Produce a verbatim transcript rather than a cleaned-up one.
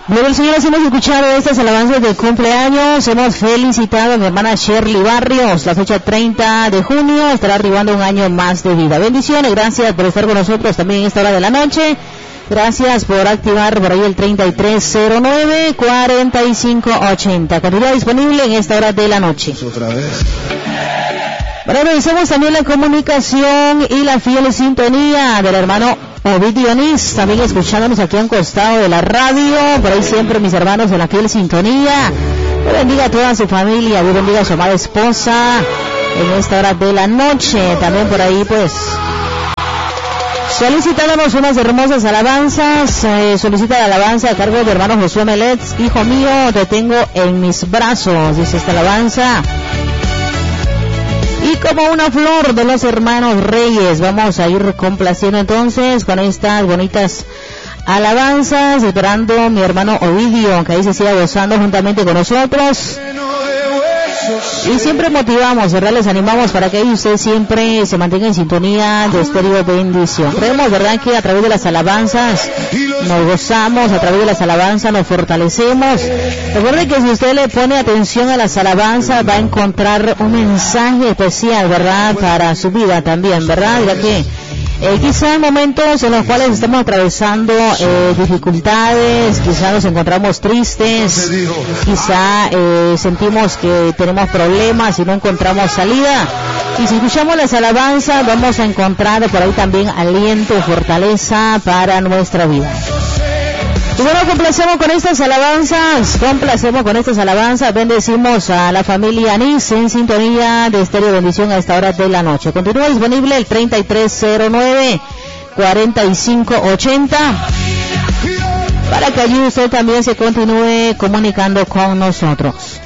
Bueno, señores, hemos escuchado estas alabanzas de cumpleaños. Hemos felicitado a mi hermana Shirley Barrios. La fecha treinta de junio estará arribando un año más de vida. Bendiciones, gracias por estar con nosotros también en esta hora de la noche. Gracias por activar por ahí el treinta y tres cero nueve, cuarenta y cinco ochenta. Continúa disponible en esta hora de la noche. Otra vez. Bueno, revisamos también la comunicación y la fiel sintonía del hermano Ovidio Onís, también escuchándonos aquí a un costado de la radio. Por ahí siempre mis hermanos de la fiel sintonía. Dios bendiga a toda su familia, Dios bendiga a su amada esposa en esta hora de la noche. También por ahí pues solicitándonos unas hermosas alabanzas. Eh, solicita la alabanza a cargo de hermano Josué Melet. Hijo mío, te tengo en mis brazos, dice esta alabanza. Y como una flor de los hermanos Reyes, vamos a ir complaciendo entonces con estas bonitas alabanzas, esperando mi hermano Ovidio, que ahí se siga gozando juntamente con nosotros. Y siempre motivamos, ¿verdad? Les animamos para que usted siempre se mantenga en sintonía de Estéreo Bendición. Creemos, ¿verdad?, que a través de las alabanzas nos gozamos, a través de las alabanzas nos fortalecemos. Recuerde que si usted le pone atención a las alabanzas va a encontrar un mensaje especial, ¿verdad?, para su vida también, ¿verdad? Ya que Eh, quizá en momentos en los cuales estamos atravesando eh, dificultades, quizá nos encontramos tristes, quizá eh, sentimos que tenemos problemas y no encontramos salida. Y si escuchamos las alabanzas vamos a encontrar por ahí también aliento, fortaleza para nuestra vida. Y bueno, complacemos con estas alabanzas, complacemos con estas alabanzas, bendecimos a la familia Anís en sintonía de Estéreo Bendición a esta hora de la noche. Continúa disponible el treinta y tres cero nueve, cuarenta y cinco ochenta para que allí usted también se continúe comunicando con nosotros.